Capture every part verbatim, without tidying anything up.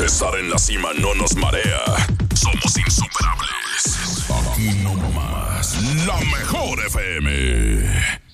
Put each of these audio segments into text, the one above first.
Estar en la cima no nos marea. Somos insuperables. Aquí nomás, la mejor F M.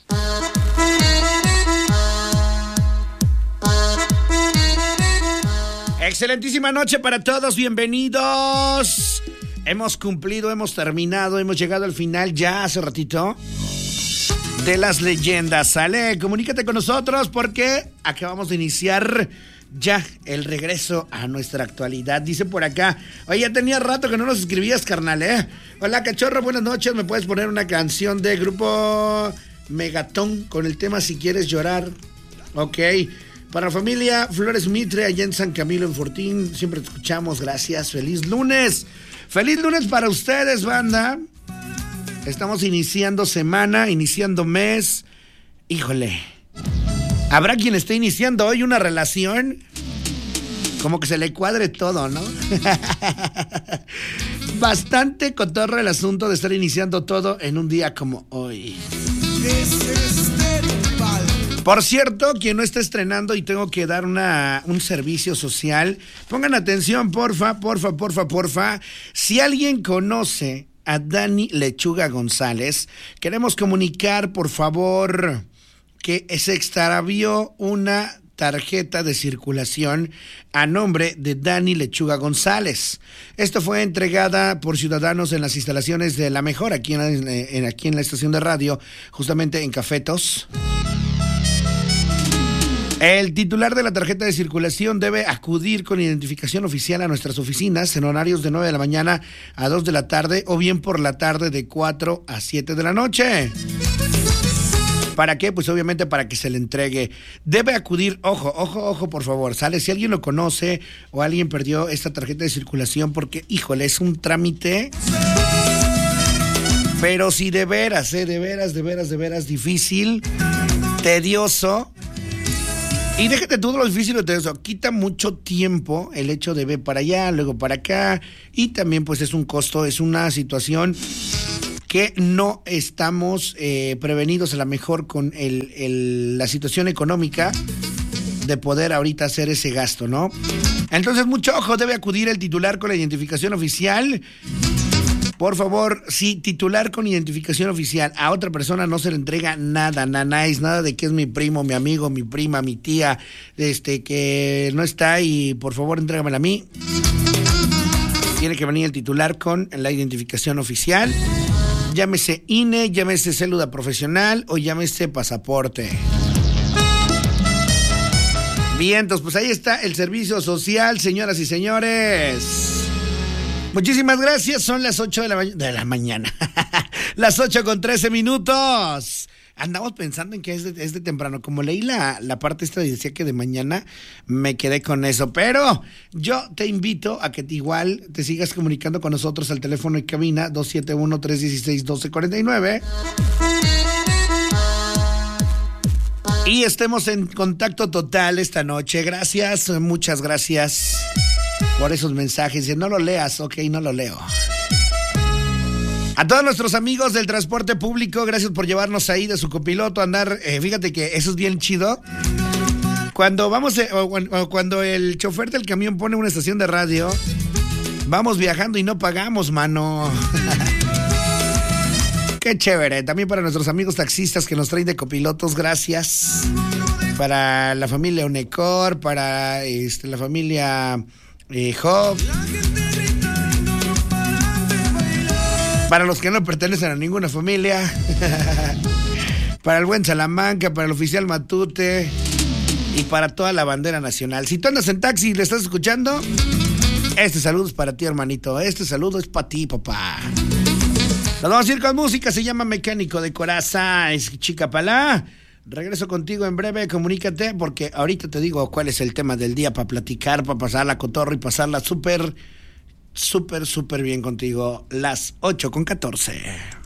Excelentísima noche para todos, bienvenidos. Hemos cumplido, hemos terminado, hemos llegado al final ya hace ratito de las leyendas. Sale, comunícate con nosotros porque acabamos de iniciar ya el regreso a nuestra actualidad. Dice por acá, oye, ya tenía rato que no nos escribías, carnal, ¿eh? Hola, cachorro, buenas noches. ¿Me puedes poner una canción de grupo Megatón con el tema Si Quieres Llorar? Ok. Para la familia Flores Mitre, allá en San Camilo, en Fortín, siempre te escuchamos, gracias. Feliz lunes. Feliz lunes para ustedes, banda. Estamos iniciando semana, iniciando mes. Híjole, ¿habrá quien esté iniciando hoy una relación? Como que se le cuadre todo, ¿no? Bastante cotorro el asunto de estar iniciando todo en un día como hoy. Por cierto, quien no está estrenando y tengo que dar una, un servicio social, pongan atención, porfa, porfa, porfa, porfa. Si alguien conoce a Dani Lechuga González, queremos comunicar, por favor, que se extravió una tarjeta de circulación a nombre de Dani Lechuga González. Esto fue entregada por ciudadanos en las instalaciones de La Mejor, aquí en, en, aquí en la estación de radio, justamente en Cafetos. El titular de la tarjeta de circulación debe acudir con identificación oficial a nuestras oficinas en horarios de nueve de la mañana a dos de la tarde o bien por la tarde de cuatro a siete de la noche. ¿Para qué? Pues obviamente para que se le entregue. Debe acudir, ojo, ojo, ojo, por favor, sale, si alguien lo conoce o alguien perdió esta tarjeta de circulación porque, híjole, es un trámite, pero si de veras, eh, de veras, de veras, de veras difícil, tedioso. Y déjate tú de lo difícil de eso, quita mucho tiempo el hecho de ver para allá, luego para acá, y también pues es un costo, es una situación que no estamos eh, prevenidos a lo mejor con el, el, la situación económica de poder ahorita hacer ese gasto, ¿no? Entonces, mucho ojo, debe acudir el titular con la identificación oficial. Por favor, sí, titular con identificación oficial. A otra persona no se le entrega nada, nanáis, nada de que es mi primo, mi amigo, mi prima, mi tía, este, que no está y por favor entrégamela a mí. Tiene que venir el titular con la identificación oficial. Llámese I N E, llámese cédula profesional o llámese pasaporte. Bien, entonces pues ahí está el servicio social, señoras y señores. Muchísimas gracias, son las ocho de la, ma- de la mañana, las ocho con trece minutos. Andamos pensando en que es de, es de temprano, como leí la, la parte esta y decía que de mañana, me quedé con eso, pero yo te invito a que te, igual te sigas comunicando con nosotros al teléfono y cabina dos siete uno, tres uno seis, uno dos cuatro nueve y estemos en contacto total esta noche. Gracias, muchas gracias por esos mensajes. Si no lo leas, ok, no lo leo. A todos nuestros amigos del transporte público, gracias por llevarnos ahí de su copiloto a andar. Eh, fíjate que eso es bien chido. Cuando vamos, eh, o, o cuando el chofer del camión pone una estación de radio, vamos viajando y no pagamos, mano. Qué chévere. También para nuestros amigos taxistas que nos traen de copilotos, gracias. Para la familia Unecor, para este, la familia Eh, Job, para los que no pertenecen a ninguna familia, para el buen Salamanca, para el oficial Matute y para toda la bandera nacional. Si tú andas en taxi y le estás escuchando, este saludo es para ti, hermanito. Este saludo es para ti, papá. Nos vamos a ir con música, se llama Mecánico de Coraza, es Chica Palá. Regreso contigo en breve, comunícate, porque ahorita te digo cuál es el tema del día para platicar, para pasar la cotorra y pasarla súper, súper, súper bien contigo. Las ocho con catorce.